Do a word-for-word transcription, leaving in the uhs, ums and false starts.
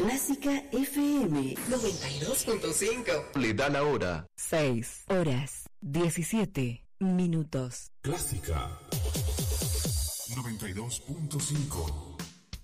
Clásica F M noventa y dos punto cinco. Le da la hora. seis horas diecisiete minutos. Clásica noventa y dos punto cinco.